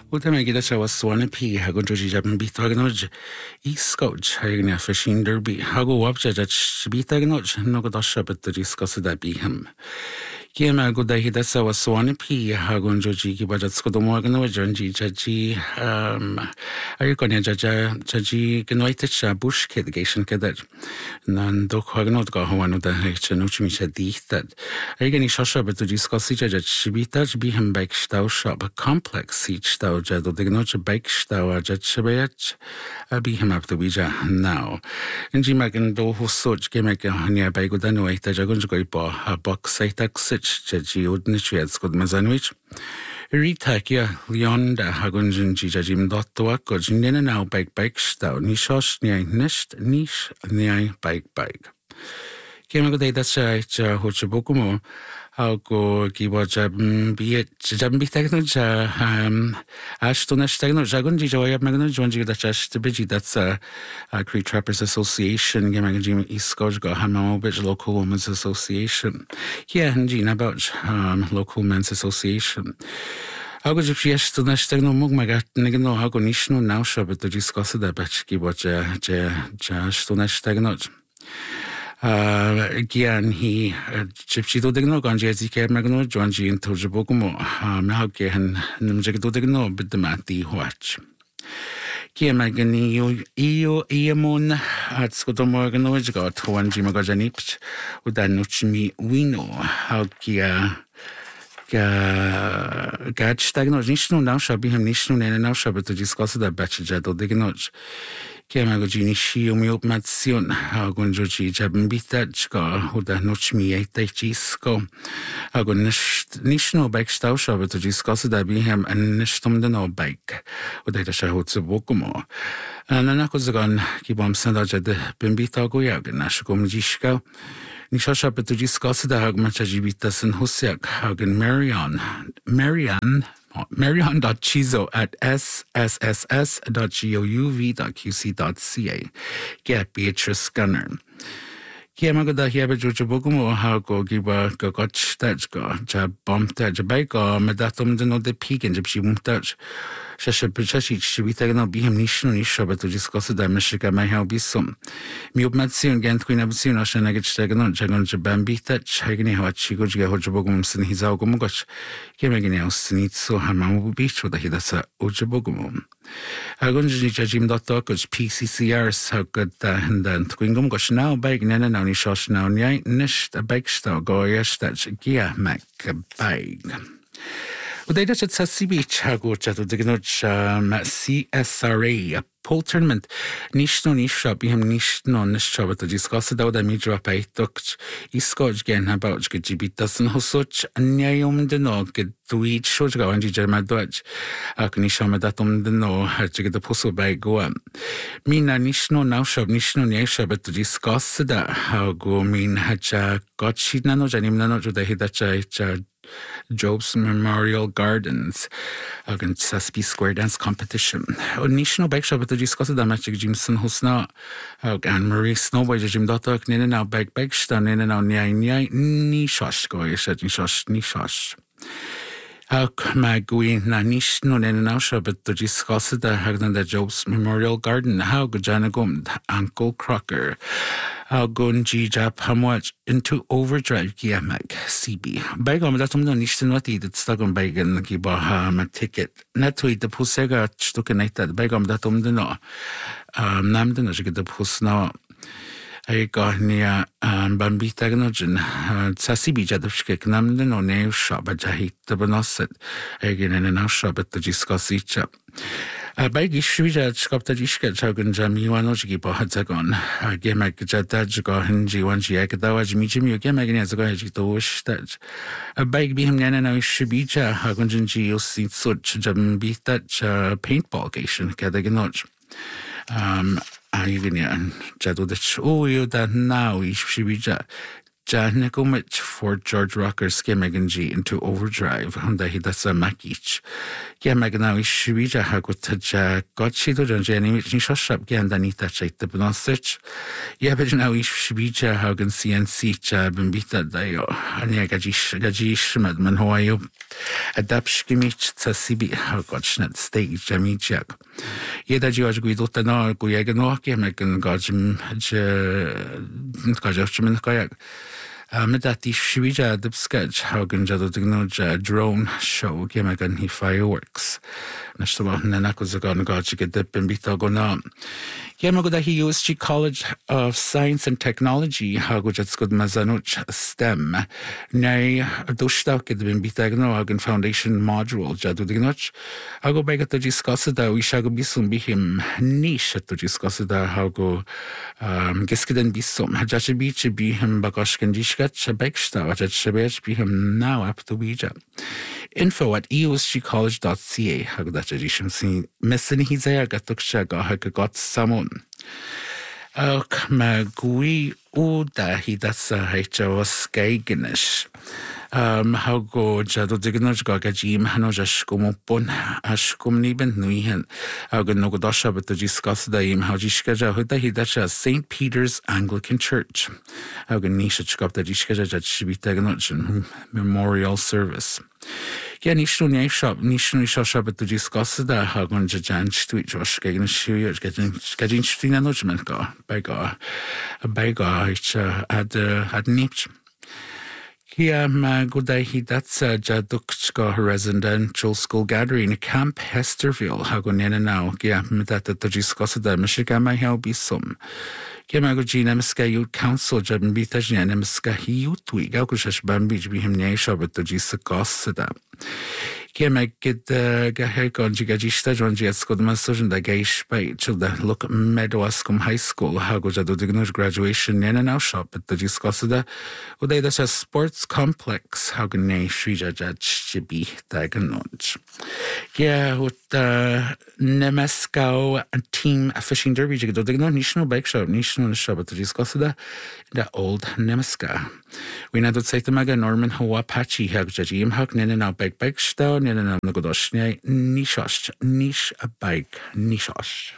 Ultimate gida sa was one p hago joji jabin bitwagnoj iskoj hagna fishing derby hago wapja jach bitagnoj no godasha but the discuss that be him. Kiema go da hida sa was one p hago joji gibajat skodomorgano jonji jaji ayikonya jaji genoite bush kedgation kedat nan do hagnot go hawano da hechnuch mi shadihtat agani shasha but the discuss jaj bitaj be him back stau shop complex each stau jado dignoch back stau jaj shbayach be him up to bija now inji magan do hosoj gemek hanya by godano ita jagon go ipo box site sich jaji udnichets god mazanwich Ritakia Leonda Hagunjin Jim Dottoa Gojin now bike stau Nishos Nyai Nist Nish Nyai bike. Kemago day that's Hochabokumo. How go Giwa be it Jambi Technology Ashtonash Technology Jagunji Joya Magno Jonji that Biji that's a Cree Trappers Association Gamagajim East Scotch Hamo Beach Local Women's Association. Yeah, and Gina about Local Men's Association. How could you fish to Nash Techno Mugmagat Negano Hago Nishno now shop at the discuss that batch Giwa Stonash Technology. Again, he Chipchido Digno, Ganji Care Magno, Johnji into Jabogumo, Mahawken, Numjagdo Digno, but the Mati watch. Kia Magani, Eamon at Scotomorgano, got one Jimagajanip, with that Nuchmi Wino, how Kia. Gach Diagnosis now shall be him Nishno and now shall be to discuss that batch Jado Dignoj. Kiamagogini Shiomi Matsion, Hagunjoji Jabin Bitachka, who da Nochmi Etachisko. Hagun Nishno bike stau shall be to discuss that be him and Nishtom the no bike, with the Shahutsu Bokumo. And Anakozagon, Kibom Sandaja de Bimbita Goyag, Nashkom Jishka. Nishasha to discuss the Hagmachajibitas and Husiak Hagen Marian.chizo at sss.gouv.qc.ca. Get Beatrice Gunner. Kiamagoda Hiaba Jojobogumo Hago Giba Gogotch Dajgo, Jab Bomb Dajabaigo, Medatum de no de Peak and Jibshim Dutch. Shashapichashi Shibitagno Biham Nishno Nisha, but to discuss the Michigan may help be some. Mubmatsion Gant Queen Absin Oshanagach Tagano, Jagon Jabambi, Touch, Hagani Hachigo Hojabogum Sin Hizagumugoch, Kemagani Snitsu Hamamu Beach with the Hidasa Ojabogum. Hagunji Jajim Dottok, PCCR, so good and then Twingum Gosh now, Bag Nana now Nishosh now, Nish, a bike star, Goyash, that's Gia Mac Bag. Udayda at Sassibi Chago Chato Dignoj CSRA, a poll tournament, Nishno Nisha, Biham Nishno Nisha, to discuss the Midra Pai Tok, Iskoj Gan about Gibitas and Hosoch, and Nyayom de No, get to each Shojga and Germadoj, Aknishamatum de No, had to get the puzzle by Goa. Mina Nishno now shop Nishno Nyasha, but to discuss that how go mean Hacha got she nano Janim Nano to the Hidacha. Job's Memorial Gardens against Saspi Square Dance Competition. Nishno bike shop at the discuss the magic Jimson Husna, Anne Marie Snowboy Jim Dotok, Nina now bike stan, Nina now Nyai Nishosh, Goyish, Nishosh. Magui na Nishno and now shop at the discuss the Hagnan the Job's Memorial Garden, how Gujanagum, Uncle Crocker. How Gunji Jap Hamwatch into overdrive Giamak CB. Bagom datum no Nishnoti that stuck on Bagan Gibaha ticket. Not to eat the Pusega Stukanate, Bagom datum the no. Namden get the Pus now. I got near Bambitagnogen, Sassibi Jadovskek Namden or Nail shop at Jahit the Bonoset, again in an shop at the discuss each up. Bagi Shvija Skoptajishka Chagan Jamiwanoji Bohatagon, Gamak Jatago Hinji Wanji Akadawaj Mijim, Gamagin as a guy to wish that a bag be him Nana Shibija, Hagunji Yosi Such Jambita paintball cation, Kadaganoj. Ayuginian Jadu the Chu that now is Shibija. Janekomich for George Rocker Skemaganji into overdrive, Honda Hidasa Makich. Ge me gan í svíide ha go godsidú an Jenny ní sosap ge an daníta sé de benásert. Je be ná í svíide ha gan CNC ben bita da an gadíisiid man háú a dapskimit sa sibi ha godsnet stage jamíag. Je dat jo go do ná go ag an nóke me gan gajim min kajag. Med dat í svíide dubsked ha gan jadó drone show ge me gan hí fireworks. Nas na go a gan gaje get dip ben bita go ná. Ge me go hi USG College of Science and Technology ha go good mazanut STEM. Nei dústa get ben bita no a gan foundation module jadú dignot. A go begat discuss da we shall go bisum bihim niche to discuss da ha go geskeden bisum. Ha jache beach bihim bagashken dishkat shabeksta at shabech bihim now up to bija. Info at eusgcollege.ca ha go that edition see missing his air gatuk ha got samon. Och ma gui da hi datsa hecha was geigenis. Ha go jadó dignot ga gajim hano jaskum pon askum niben nuihen. Ha go no go dasha but discuss da im ha jiskaja huda hi datsa St. Peter's Anglican Church. Ha go nisha chkap da jiskaja jat shibita gnot memorial service. Ja, níos seo bet discuss da ha gon jan tweet Josh gegen siú gadin stina nojment ga bega ad nipt. Kia ma go da hi datsa jaduk go residential school gathering Camp Hesterville ha go nena now ja mit dat discuss da Michigan ma help be some. Ge me go Gina Miska Youth Council jabin bitajne Miska Youth Week go shash bambij bihim ne shabet to discuss da. Ge me get ga gon jigajista jon jes go masojn da geish by childa look Meadowscombe High School ha go jadu dignoj graduation nena now shop to discuss da. Uday da sports complex ha go ne shrija jaj chibi da gnoj. Ge ut Nemaskau team fishing derby jigdo digno national bike show national show to discuss da old Nemaska. We na dot say the mega Norman Hoa Patchy hag jajim hag nene na bike stone nene na godoshne nish a bike nishosh.